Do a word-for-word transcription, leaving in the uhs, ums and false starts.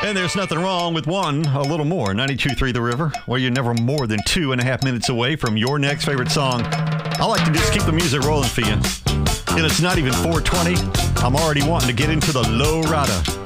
And there's nothing wrong with one a little more. ninety-two point three The River, where you're never more than two and a half minutes away from your next favorite song. I like to just keep the music rolling for you. And it's not even four twenty. I'm already wanting to get into the low rider.